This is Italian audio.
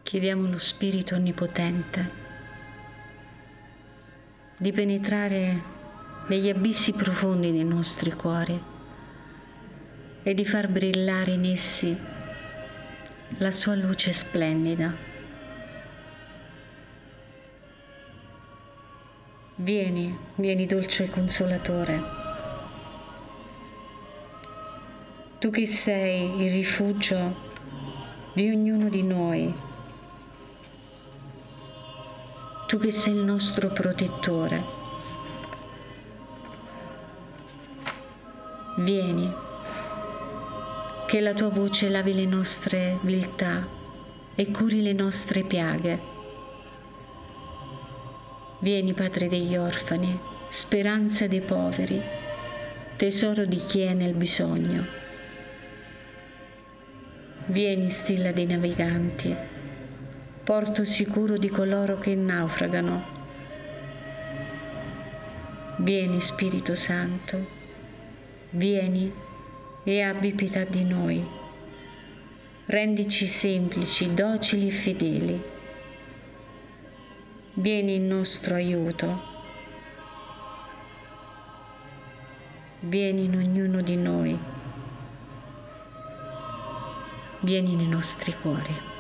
Chiediamo allo Spirito Onnipotente di penetrare negli abissi profondi dei nostri cuori e di far brillare in essi la sua luce splendida. Vieni, vieni dolce Consolatore, tu che sei il rifugio di ognuno di noi, tu che sei il nostro protettore. Vieni, che la tua voce lavi le nostre viltà e curi le nostre piaghe. Vieni, Padre degli orfani, speranza dei poveri, tesoro di chi è nel bisogno. Vieni, stilla dei naviganti, porto sicuro di coloro che naufragano. Vieni, Spirito Santo, vieni e abbi pietà di noi. Rendici semplici, docili e fedeli. Vieni in nostro aiuto. Vieni in ognuno di noi. Vieni nei nostri cuori.